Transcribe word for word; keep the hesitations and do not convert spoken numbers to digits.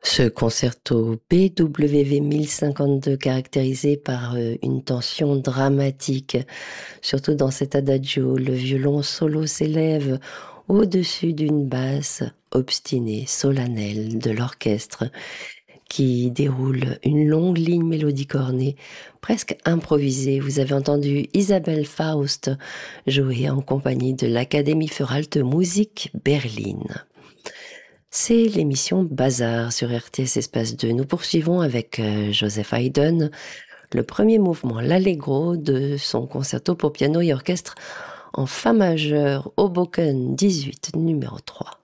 Ce concerto B W V mille cinquante-deux caractérisé par euh, une tension dramatique, surtout dans cet adagio, le violon solo s'élève au-dessus d'une basse obstinée, solennelle de l'orchestre qui déroule une longue ligne mélodique ornée, presque improvisée. Vous avez entendu Isabelle Faust jouer en compagnie de l'Académie für Alte Musik Berlin. C'est l'émission Bazar sur R T S Espace deux. Nous poursuivons avec euh, Joseph Haydn le premier mouvement, l'Allegro de son concerto pour piano et orchestre en fa majeur, Hoboken dix-huit, numéro trois.